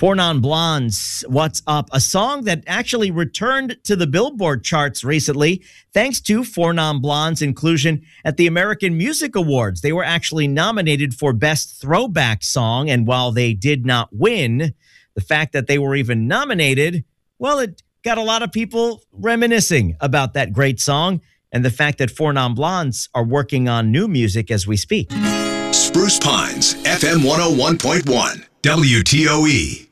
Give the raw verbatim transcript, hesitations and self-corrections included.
Four Non Blondes, What's Up? A song that actually returned to the Billboard charts recently thanks to Four Non Blondes' inclusion at the American Music Awards. They were actually nominated for Best Throwback Song, and while they did not win, the fact that they were even nominated, well, it got a lot of people reminiscing about that great song and the fact that Four Non Blondes are working on new music as we speak. Spruce Pines, F M one oh one point one, W T O E.